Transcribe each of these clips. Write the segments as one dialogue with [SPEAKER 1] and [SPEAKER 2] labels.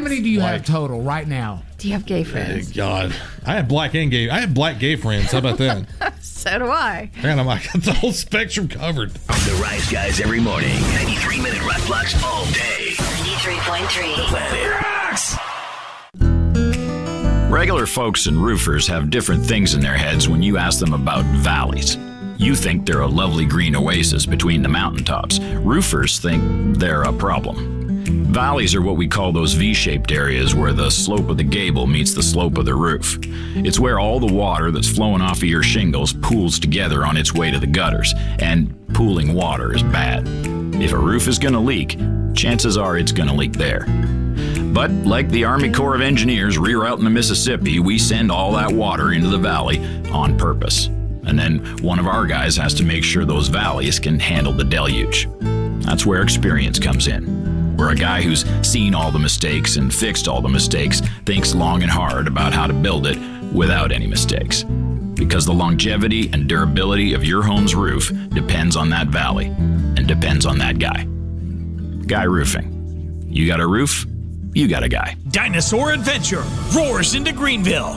[SPEAKER 1] many do you have total right now?
[SPEAKER 2] Do you have gay friends?
[SPEAKER 3] God, I have black and gay. I have black gay friends. How about that?
[SPEAKER 2] So do I.
[SPEAKER 3] Man, I'm like, the whole spectrum covered.
[SPEAKER 4] The Rise Guys every morning. 93-minute rock blocks all day. 93.3. The Planet Rocks.
[SPEAKER 5] Regular folks and roofers have different things in their heads when you ask them about valleys. You think they're a lovely green oasis between the mountaintops. Roofers think they're a problem. Valleys are what we call those V-shaped areas where the slope of the gable meets the slope of the roof. It's where all the water that's flowing off of your shingles pools together on its way to the gutters, and pooling water is bad. If a roof is going to leak, chances are it's going to leak there. But like the Army Corps of Engineers rerouting the Mississippi, we send all that water into the valley on purpose. And then one of our guys has to make sure those valleys can handle the deluge. That's where experience comes in. Where a guy who's seen all the mistakes and fixed all the mistakes thinks long and hard about how to build it without any mistakes. Because the longevity and durability of your home's roof depends on that valley and depends on that guy. Guy Roofing. You got a roof? You got a guy.
[SPEAKER 6] Dinosaur Adventure roars into Greenville.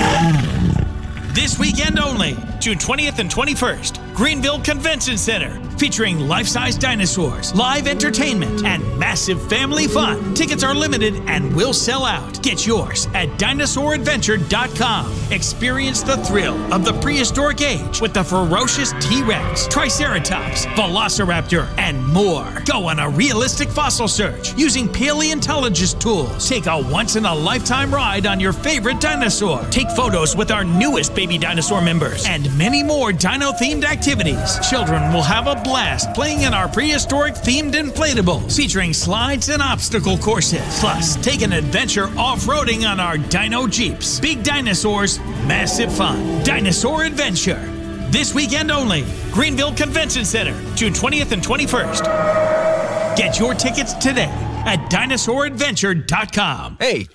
[SPEAKER 6] This weekend only, June 20th and 21st, Greenville Convention Center, featuring life-size dinosaurs, live entertainment, and massive family fun. Tickets are limited and will sell out. Get yours at DinosaurAdventure.com. Experience the thrill of the prehistoric age with the ferocious T-Rex, Triceratops, Velociraptor, and more. Go on a realistic fossil search using paleontologist tools. Take a once-in-a-lifetime ride on your favorite dinosaur. Take photos with our newest baby dinosaur members and many more dino-themed activities. Children will have a blast playing in our prehistoric-themed inflatables featuring slides and obstacle courses. Plus, take an adventure off-roading on our Dino Jeeps. Big dinosaurs, massive fun. Dinosaur Adventure. This weekend only, Greenville Convention Center, June 20th and 21st. Get your tickets today at DinosaurAdventure.com.
[SPEAKER 7] Hey,